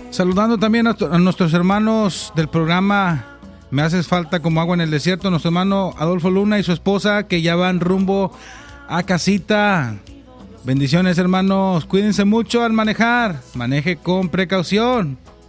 Saludando también a nuestros hermanos del programa Me Haces Falta como Agua en el Desierto, nuestro hermano Adolfo Luna y su esposa que ya van rumbo a casita. Bendiciones, hermanos, cuídense mucho al manejar, maneje con precaución.